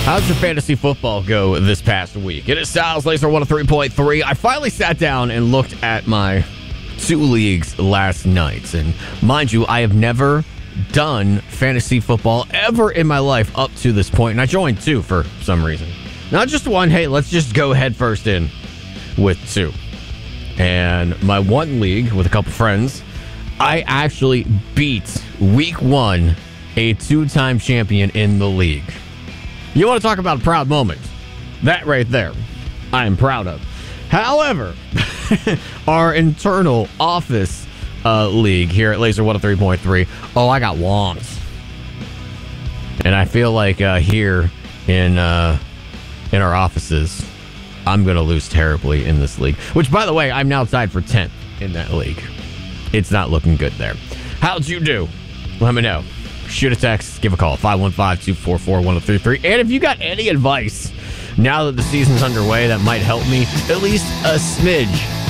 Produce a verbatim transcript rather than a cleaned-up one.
How's your fantasy football go this past week? It is Styles Laser one oh three point three. I finally sat down and looked at my two leagues last night. And mind you, I have never done fantasy football ever in my life up to this point. And I joined two for some reason. Not just one. Hey, let's just go head first in with two. And my one league with a couple friends, I actually beat week one a two-time champion in the league. You want to talk about a proud moment? That right there, I am proud of. However, our internal office uh, league here at Laser one oh three point three, oh, I got wonks. And I feel like uh, here in uh, in our offices, I'm going to lose terribly in this league. Which, by the way, I'm now tied for tenth in that league. It's not looking good there. How'd you do? Let me know. Shoot a text, give a call, five one five, two four four, one oh three three. And if you got any advice now that the season's underway that might help me at least a smidge